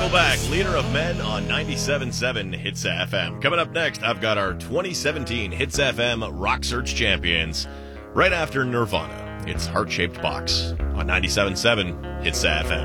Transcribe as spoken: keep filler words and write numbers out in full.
Nickelback, Leader of Men on ninety-seven point seven Hits F M. Coming up next, I've got our twenty seventeen Hits F M Rock Search Champions. Right after Nirvana, it's Heart-Shaped Box on ninety-seven point seven Hits F M.